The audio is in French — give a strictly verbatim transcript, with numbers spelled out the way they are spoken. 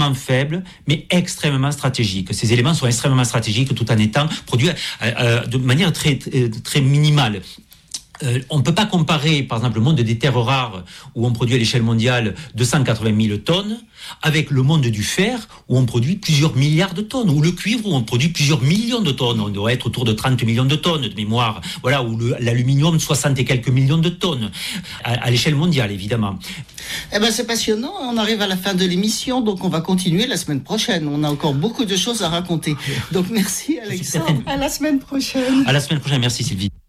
faible, mais extrêmement stratégique. Ces éléments sont extrêmement stratégiques tout en étant produits euh, euh, de manière très, très, très minimale. Euh, on ne peut pas comparer, par exemple, le monde des terres rares, où on produit à l'échelle mondiale deux cent quatre-vingt mille tonnes, avec le monde du fer, où on produit plusieurs milliards de tonnes, ou le cuivre, où on produit plusieurs millions de tonnes. On doit être autour de trente millions de tonnes de mémoire. Voilà, ou le, l'aluminium, soixante et quelques millions de tonnes, à, à l'échelle mondiale, évidemment. Eh ben, c'est passionnant. On arrive à la fin de l'émission, donc on va continuer la semaine prochaine. On a encore beaucoup de choses à raconter. Donc merci, Alexandre. À la semaine prochaine. À la semaine prochaine. Merci, Sylvie.